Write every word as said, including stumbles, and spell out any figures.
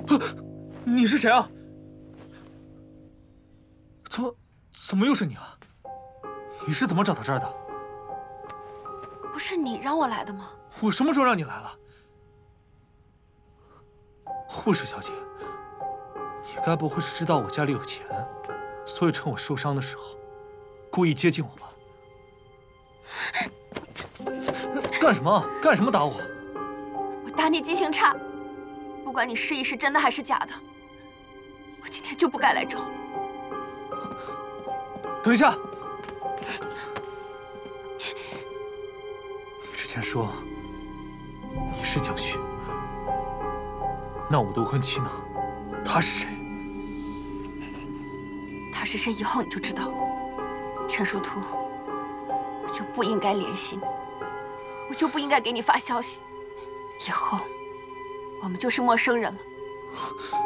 你是谁啊？怎么怎么又是你啊？你是怎么找到这儿的？ 不是你让我来的吗？ 我什么时候让你来了？护士小姐，你该不会是知道我家里有钱，所以趁我受伤的时候，故意接近我吧？干什么？干什么打我？ 我打你记性差，不管你失忆是真的还是假的，我今天就不该来找你。 等一下，你之前说你是蒋旭，那我的未婚妻呢？她是谁？ 他是谁以后你就知道了。陈殊途，我就不应该联系你，我就不应该给你发消息，以后我们就是陌生人了。